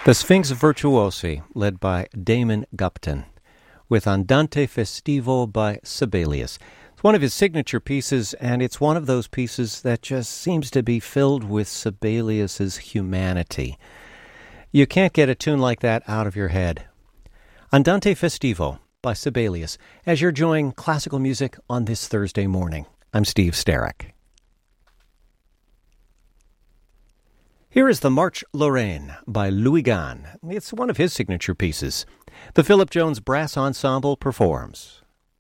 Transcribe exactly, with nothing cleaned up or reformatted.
The Sphinx Virtuosi, led by Damon Gupton, with Andante Festivo by Sibelius. It's one of his signature pieces, and it's one of those pieces that just seems to be filled with Sibelius's humanity. You can't get a tune like that out of your head. Andante Festivo by Sibelius, as you're enjoying classical music on this Thursday morning. I'm Steve Starrick. Here is the Marche Lorraine by Louis Gahn. It's one of his signature pieces. The Philip Jones Brass Ensemble performs.